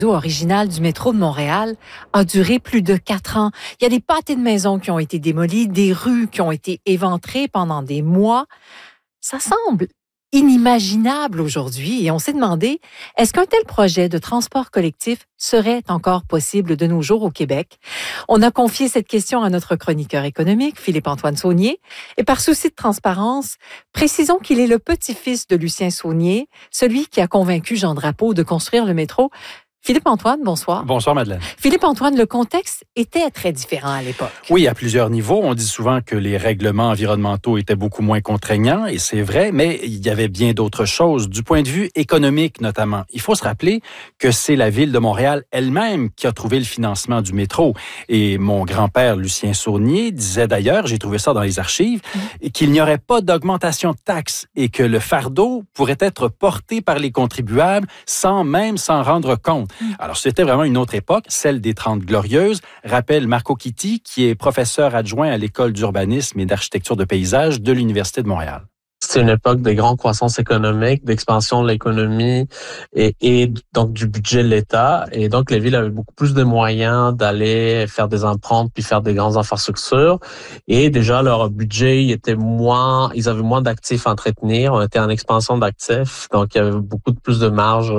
Original du métro de Montréal a duré plus de 4 ans. Il y a des pâtés de maisons qui ont été démolis, des rues qui ont été éventrées pendant des mois. Ça semble inimaginable aujourd'hui et on s'est demandé, est-ce qu'un tel projet de transport collectif serait encore possible de nos jours au Québec? On a confié cette question à notre chroniqueur économique, Philippe-Antoine Saunier, et par souci de transparence, précisons qu'il est le petit-fils de Lucien Saunier, celui qui a convaincu Jean Drapeau de construire le métro. Philippe-Antoine, bonsoir. Bonsoir, Madeleine. Philippe-Antoine, le contexte était très différent à l'époque. Oui, à plusieurs niveaux. On dit souvent que les règlements environnementaux étaient beaucoup moins contraignants, et c'est vrai, mais il y avait bien d'autres choses, du point de vue économique notamment. Il faut se rappeler que c'est la Ville de Montréal elle-même qui a trouvé le financement du métro. Et mon grand-père, Lucien Saunier, disait d'ailleurs, j'ai trouvé ça dans les archives, qu'il n'y aurait pas d'augmentation de taxes et que le fardeau pourrait être porté par les contribuables sans même s'en rendre compte. Alors, c'était vraiment une autre époque, celle des 30 Glorieuses, rappelle Marco Chitti, qui est professeur adjoint à l'École d'urbanisme et d'architecture de paysage de l'Université de Montréal. C'est une époque de grande croissance économique, d'expansion de l'économie et donc du budget de l'État. Et donc, les villes avaient beaucoup plus de moyens d'aller faire des emprunts puis faire des grandes infrastructures. Et déjà, leur budget, ils avaient moins d'actifs à entretenir. On était en expansion d'actifs. Donc, il y avait beaucoup plus de marge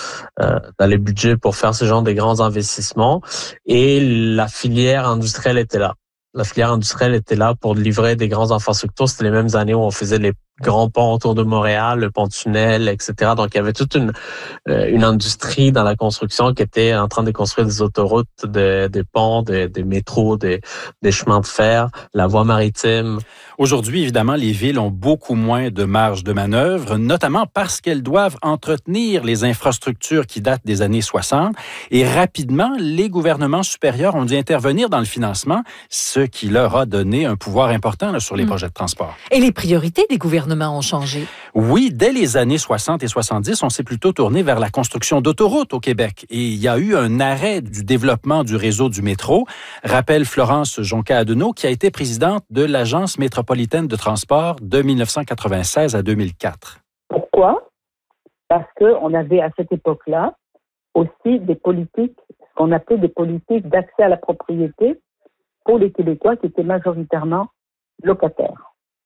dans les budgets pour faire ce genre de grands investissements. Et la filière industrielle était là. La filière industrielle était là pour livrer des grandes infrastructures. C'était les mêmes années où on faisait les grands ponts autour de Montréal, le pont-tunnel, etc. Donc, il y avait toute une industrie dans la construction qui était en train de construire des autoroutes, des ponts, des métros, des chemins de fer, la voie maritime. Aujourd'hui, évidemment, les villes ont beaucoup moins de marge de manœuvre, notamment parce qu'elles doivent entretenir les infrastructures qui datent des années 60. Et rapidement, les gouvernements supérieurs ont dû intervenir dans le financement, ce qui leur a donné un pouvoir important sur les projets de transport. Et les priorités des gouvernements ont changé. Oui, dès les années 60 et 70, on s'est plutôt tourné vers la construction d'autoroutes au Québec. Et il y a eu un arrêt du développement du réseau du métro, rappelle Florence Jonca-Adenau, qui a été présidente de l'Agence métropolitaine de transport de 1996 à 2004. Pourquoi? Parce qu'on avait à cette époque-là aussi des politiques, ce qu'on appelait des politiques d'accès à la propriété pour les Québécois qui étaient majoritairement locataires.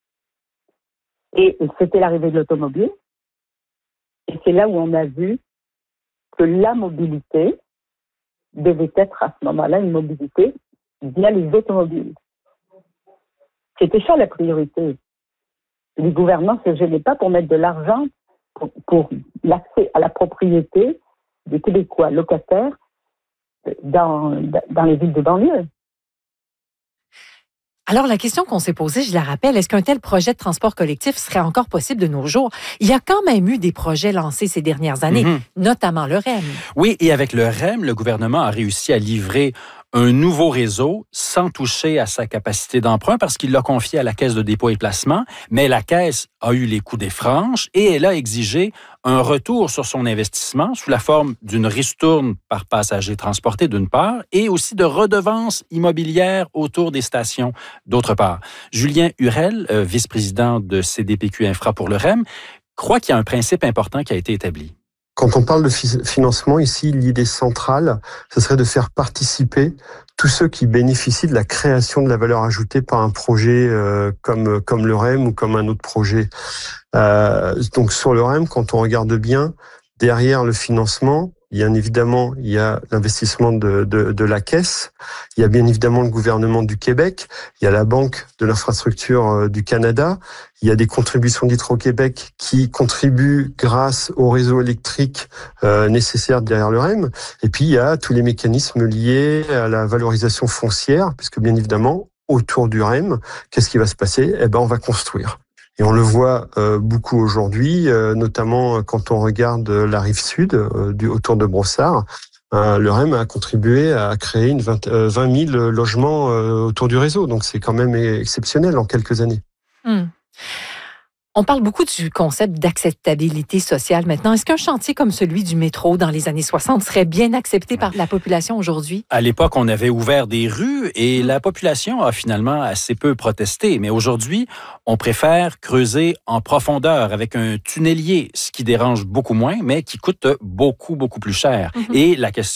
Et c'était l'arrivée de l'automobile. Et c'est là où on a vu que la mobilité devait être à ce moment-là une mobilité via les automobiles. C'était ça la priorité. Les gouvernements ne se gênaient pas pour mettre de l'argent pour l'accès à la propriété des Québécois locataires dans les villes de banlieue. Alors, la question qu'on s'est posée, je la rappelle, est-ce qu'un tel projet de transport collectif serait encore possible de nos jours? Il y a quand même eu des projets lancés ces dernières années, notamment le REM. Oui, et avec le REM, le gouvernement a réussi à livrer un nouveau réseau sans toucher à sa capacité d'emprunt parce qu'il l'a confié à la Caisse de dépôt et placement, mais la Caisse a eu les coups des franches et elle a exigé un retour sur son investissement sous la forme d'une ristourne par passager transporté d'une part et aussi de redevances immobilières autour des stations d'autre part. Julien Hurel, vice-président de CDPQ Infra pour le REM, croit qu'il y a un principe important qui a été établi. Quand on parle de financement, ici, l'idée centrale, ce serait de faire participer tous ceux qui bénéficient de la création de la valeur ajoutée par un projet comme le REM ou comme un autre projet. Donc sur le REM, quand on regarde bien, derrière le financement, bien évidemment, il y a l'investissement de la Caisse, il y a bien évidemment le gouvernement du Québec, il y a la Banque de l'infrastructure du Canada, il y a des contributions d'Hydro-Québec qui contribuent grâce au réseau électrique nécessaire derrière le REM, et puis il y a tous les mécanismes liés à la valorisation foncière, puisque bien évidemment, autour du REM, qu'est-ce qui va se passer? On va construire. Et on le voit beaucoup aujourd'hui, notamment quand on regarde la rive sud, autour de Brossard. Le REM a contribué à créer 20 000 logements autour du réseau. Donc c'est quand même exceptionnel en quelques années. On parle beaucoup du concept d'acceptabilité sociale maintenant. Est-ce qu'un chantier comme celui du métro dans les années 60 serait bien accepté par la population aujourd'hui? À l'époque, on avait ouvert des rues et la population a finalement assez peu protesté. Mais aujourd'hui, on préfère creuser en profondeur avec un tunnelier, ce qui dérange beaucoup moins, mais qui coûte beaucoup, beaucoup plus cher. Et la question